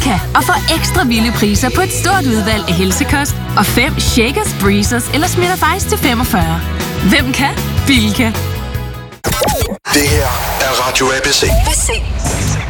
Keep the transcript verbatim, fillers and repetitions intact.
Bilka og få ekstra vilde priser på et stort udvalg af helsekost og fem Shakers, Breezers eller Smirnoff Ice til femogfyrre. Hvem kan? Bilka. Det her er Radio A B C.